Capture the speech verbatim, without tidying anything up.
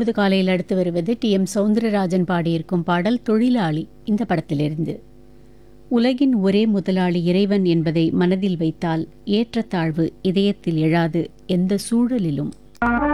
ஒன்பது காலையில் அடுத்து வருவது டி எம் சௌந்தரராஜன் பாடியிருக்கும் பாடல் தொழிலாளி இந்த படத்திலிருந்து. உலகின் ஒரே முதலாளி இறைவன் என்பதை மனதில் வைத்தால் ஏற்றத்தாழ்வு இதயத்தில் எழாது எந்த சூழலிலும்.